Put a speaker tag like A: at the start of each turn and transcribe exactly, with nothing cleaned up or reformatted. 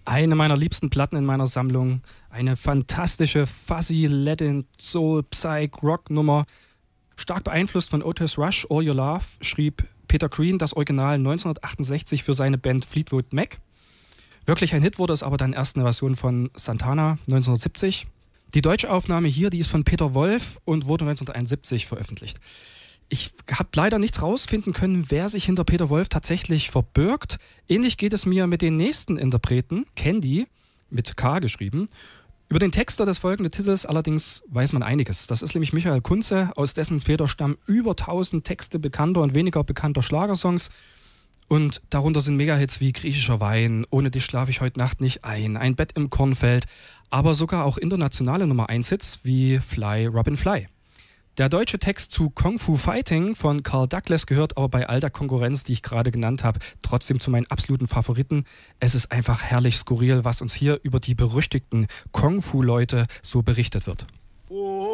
A: Eine meiner liebsten Platten in meiner Sammlung. Eine fantastische Fuzzy Latin Soul Psych Rock Nummer. Stark beeinflusst von Otis Rush, All Your Love, schrieb Peter Green das Original neunzehnhundertachtundsechzig für seine Band Fleetwood Mac. Wirklich ein Hit wurde es aber dann erst eine Version von Santana neunzehnhundertsiebzig. Die deutsche Aufnahme hier, die ist von Peter Wolf und wurde neunzehnhunderteinundsiebzig veröffentlicht. Ich habe leider nichts rausfinden können, wer sich hinter Peter Wolf tatsächlich verbirgt. Ähnlich geht es mir mit den nächsten Interpreten, Candy, mit K geschrieben. Über den Texter des folgenden Titels allerdings weiß man einiges. Das ist nämlich Michael Kunze, aus dessen Feder stammen über tausend Texte bekannter und weniger bekannter Schlagersongs. Und darunter sind Megahits wie Griechischer Wein, Ohne dich schlafe ich heute Nacht nicht ein, Ein Bett im Kornfeld, aber sogar auch internationale Nummer eins Hits wie Fly Robin Fly. Der deutsche Text zu Kung Fu Fighting von Carl Douglas gehört aber bei all der Konkurrenz, die ich gerade genannt habe, trotzdem zu meinen absoluten Favoriten. Es ist einfach herrlich skurril, was uns hier über die berüchtigten Kung Fu Leute so berichtet wird.